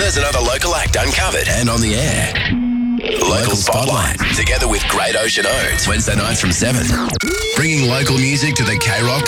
there's another local act uncovered and on the air. Local Spotlight, together with Great Ocean Oats, Wednesday nights from 7. Bringing local music to the K-Rock